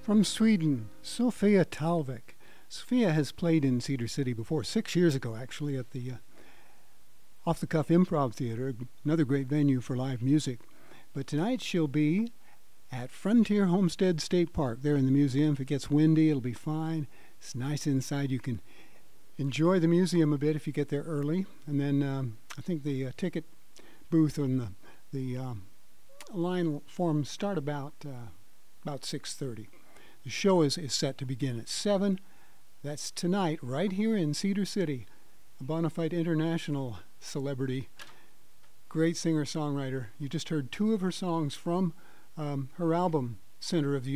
From Sweden, Sofia Talvik. Sofia has played in Cedar City before, 6 years ago actually, at the Off the Cuff Improv Theater, another great venue for live music. But tonight she'll be at Frontier Homestead State Park, there in the museum. If it gets windy, it'll be fine. It's nice inside. You can enjoy the museum a bit if you get there early. And then I think the ticket booth and the line forms start about 6:30. The show is set to begin at 7. That's tonight, right here in Cedar City. A bona fide international celebrity, great singer-songwriter. You just heard two of her songs from her album, Center of the